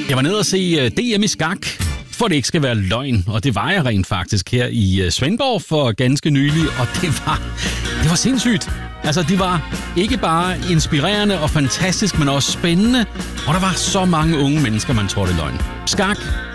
Jeg var nede og se DM i skak, for det ikke skal være løgn. Og det var jeg rent faktisk her i Svendborg for ganske nylig. Og det var sindssygt. Altså, det var ikke bare inspirerende og fantastisk, men også spændende. Og der var så mange unge mennesker, man tror det er løgn. Skak,